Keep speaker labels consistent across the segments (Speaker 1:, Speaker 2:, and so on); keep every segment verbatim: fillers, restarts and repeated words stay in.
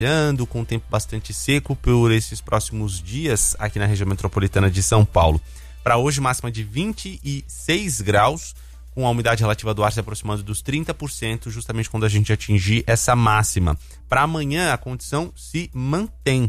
Speaker 1: com tempo bastante seco por esses próximos dias aqui na região metropolitana de São Paulo. Para hoje, máxima de vinte e seis graus, com a umidade relativa do ar se aproximando dos trinta por cento, justamente quando a gente atingir essa máxima. Para amanhã, a condição se mantém.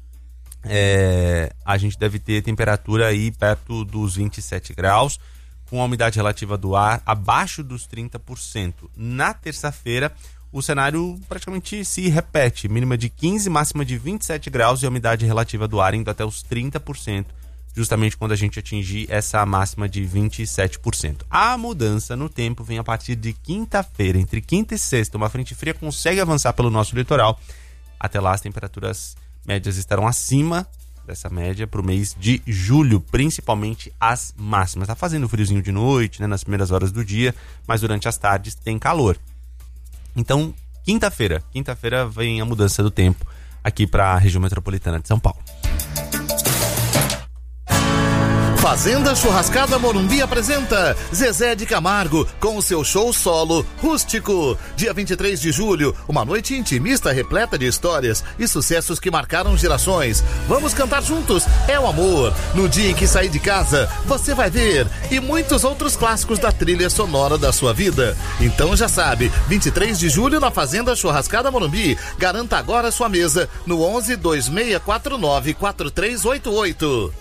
Speaker 1: É, a gente deve ter temperatura aí perto dos vinte e sete graus, com a umidade relativa do ar abaixo dos trinta por cento. Na terça-feira, o cenário praticamente se repete, mínima de quinze, máxima de vinte e sete graus e a umidade relativa do ar indo até os trinta por cento, justamente quando a gente atingir essa máxima de vinte e sete por cento. A mudança no tempo vem a partir de quinta-feira, entre quinta e sexta, uma frente fria consegue avançar pelo nosso litoral. Até lá as temperaturas médias estarão acima dessa média para o mês de julho, principalmente as máximas. Tá fazendo friozinho de noite, né, nas primeiras horas do dia, mas durante as tardes tem calor. Então, quinta-feira, quinta-feira vem a mudança do tempo aqui para a região metropolitana de São Paulo.
Speaker 2: Fazenda Churrascada Morumbi apresenta Zezé de Camargo com o seu show solo Rústico. Dia vinte e três de julho, uma noite intimista repleta de histórias e sucessos que marcaram gerações. Vamos cantar juntos, é o amor. No dia em que sair de casa, você vai ver. E muitos outros clássicos da trilha sonora da sua vida. Então já sabe, vinte e três de julho na Fazenda Churrascada Morumbi. Garanta agora sua mesa no onze, dois seis quatro nove, quatro três oito oito.